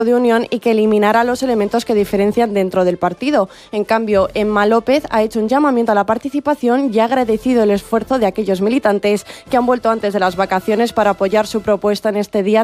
de Unión y que eliminara los elementos que diferencian dentro del partido. En cambio, Emma López ha hecho un llamamiento a la participación y ha agradecido el esfuerzo de aquellos militantes que han vuelto antes de las vacaciones para apoyar su propuesta en este día